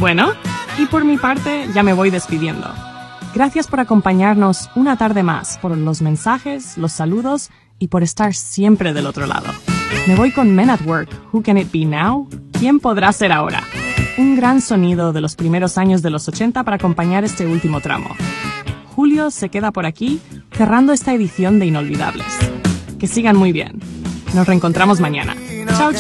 Bueno, y por mi parte ya me voy despidiendo. Gracias por acompañarnos una tarde más, por los mensajes, los saludos y por estar siempre del otro lado. Me voy con Men at Work, Who Can It Be Now? ¿Quién podrá ser ahora? Un gran sonido de los primeros años de los 80 para acompañar este último tramo. Julio se queda por aquí, cerrando esta edición de Inolvidables. Que sigan muy bien. Nos reencontramos mañana.